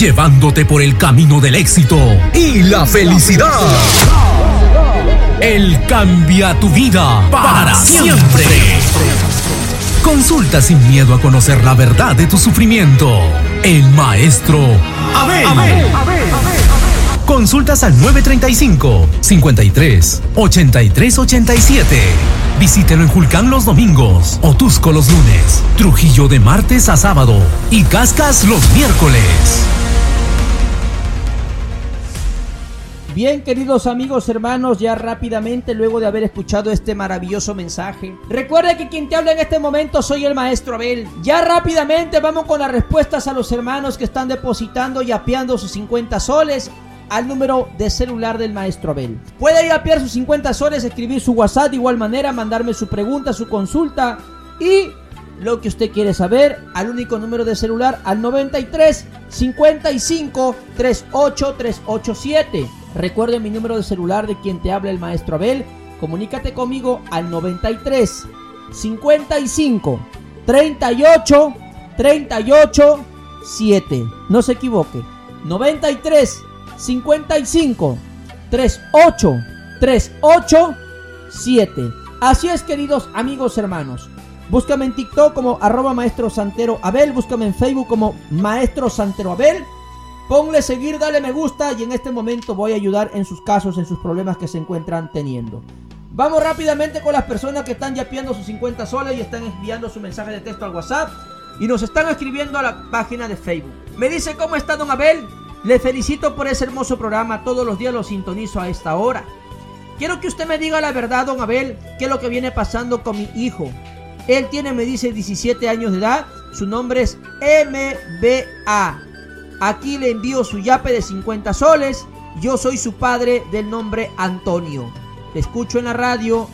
llevándote por el camino del éxito y la felicidad. Él cambia tu vida para siempre. Consulta sin miedo a conocer la verdad de tu sufrimiento. El maestro Abel. Consultas al 935-53-83-87. Visítelo en Julcán los domingos, Otusco los lunes, Trujillo de martes a sábado y Cascas los miércoles. Bien, queridos amigos, hermanos, ya rápidamente, luego de haber escuchado este maravilloso mensaje, recuerda que quien te habla en este momento soy el maestro Abel. Ya rápidamente vamos con las respuestas a los hermanos que están depositando y apeando sus 50 soles al número de celular del maestro Abel. Puede ir a apiar sus 50 soles, escribir su WhatsApp de igual manera, mandarme su pregunta, su consulta y lo que usted quiere saber al único número de celular, al 93 55 38 387. Recuerde mi número de celular de quien te habla el maestro Abel. Comunícate conmigo al 93 55 38 38 7. No se equivoque. 93 55 38 38 7. Así es, queridos amigos hermanos. Búscame en TikTok como @maestro_santero_abel. Búscame en Facebook como Maestro Santero Abel. Ponle seguir, dale me gusta y en este momento voy a ayudar en sus casos, en sus problemas que se encuentran teniendo. Vamos rápidamente con las personas que están yapeando sus 50 soles y están enviando su mensaje de texto al WhatsApp y nos están escribiendo a la página de Facebook. Me dice: ¿cómo está, don Abel? Le felicito por ese hermoso programa, todos los días lo sintonizo a esta hora. Quiero que usted me diga la verdad, don Abel, qué es lo que viene pasando con mi hijo. Él tiene, me dice, 17 años de edad, su nombre es MBA. Aquí le envío su yape de 50 soles. Yo soy su padre del nombre Antonio. Te escucho en la radio.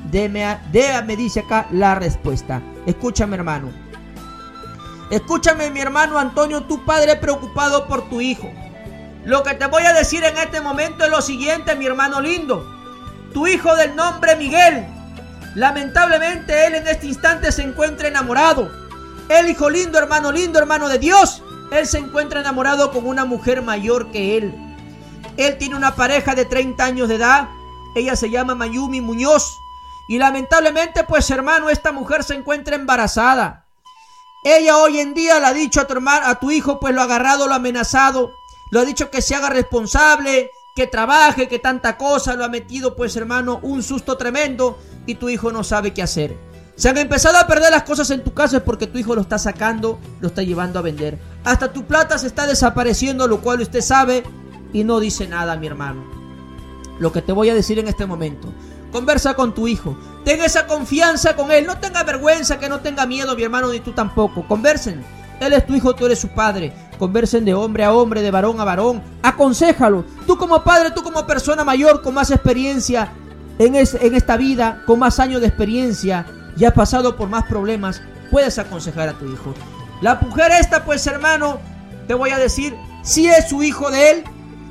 Me dice acá la respuesta. Escúchame, hermano. Escúchame, mi hermano Antonio, tu padre preocupado por tu hijo. Lo que te voy a decir en este momento es lo siguiente, mi hermano lindo. Tu hijo del nombre Miguel, lamentablemente él en este instante se encuentra enamorado. El hijo lindo, hermano de Dios. Él se encuentra enamorado con una mujer mayor que él. Él tiene una pareja de 30 años de edad. Ella se llama Mayumi Muñoz. Y lamentablemente, pues hermano, esta mujer se encuentra embarazada. Ella hoy en día le ha dicho a tu hijo, pues lo ha agarrado, lo ha amenazado. Lo ha dicho que se haga responsable, que trabaje, que tanta cosa. Lo ha metido, pues hermano, un susto tremendo. Y tu hijo no sabe qué hacer. Se han empezado a perder las cosas en tu casa porque tu hijo lo está sacando, lo está llevando a vender. Hasta tu plata se está desapareciendo, lo cual usted sabe y no dice nada, mi hermano. Lo que te voy a decir en este momento: conversa con tu hijo, ten esa confianza con él, no tenga vergüenza, que no tenga miedo, mi hermano, ni tú tampoco. Conversen, él es tu hijo, tú eres su padre. Conversen de hombre a hombre, de varón a varón. Aconséjalo, tú como padre, tú como persona mayor con más experiencia en esta vida, con más años de experiencia, ya has pasado por más problemas, puedes aconsejar a tu hijo. La mujer esta, pues hermano, te voy a decir, sí es su hijo de él,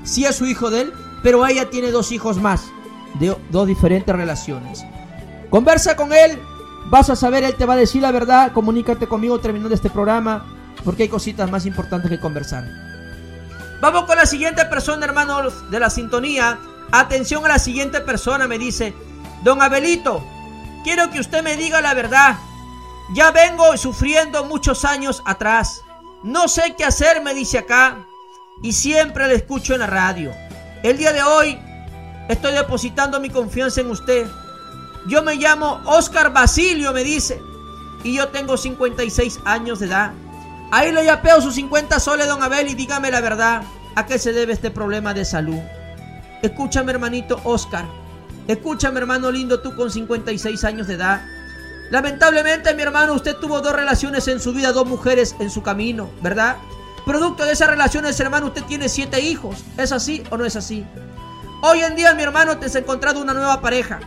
pero ella tiene 2 hijos más, de 2 diferentes relaciones. Conversa con él, vas a saber, él te va a decir la verdad. Comunícate conmigo terminando este programa, porque hay cositas más importantes que conversar. Vamos con la siguiente persona, hermanos, de la sintonía. Atención a la siguiente persona, me dice: don Abelito, quiero que usted me diga la verdad. Ya vengo sufriendo muchos años atrás. No sé qué hacer, me dice acá. Y siempre le escucho en la radio. El día de hoy estoy depositando mi confianza en usted. Yo me llamo Oscar Basilio, me dice. Y yo tengo 56 años de edad. Ahí le yapeo sus 50 soles, don Abel, y dígame la verdad. ¿A qué se debe este problema de salud? Escúchame, hermanito Oscar. Escúchame, hermano lindo, tú con 56 años de edad. Lamentablemente, mi hermano, usted tuvo 2 relaciones en su vida, 2 mujeres en su camino, ¿verdad? Producto de esas relaciones, hermano, usted tiene 7 hijos. ¿Es así o no es así? Hoy en día, mi hermano, te has encontrado una nueva pareja.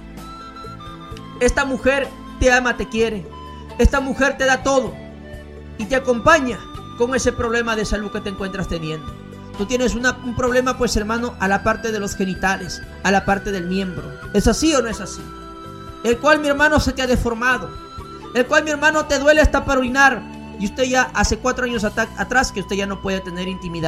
Esta mujer te ama, te quiere. Esta mujer te da todo y te acompaña con ese problema de salud que te encuentras teniendo. Tú tienes un problema, pues hermano, a la parte de los genitales, a la parte del miembro. ¿Es así o no es así? El cual, mi hermano, se te ha deformado. El cual, mi hermano, te duele hasta para orinar. Y usted ya hace 4 años atrás que usted ya no puede tener intimidad.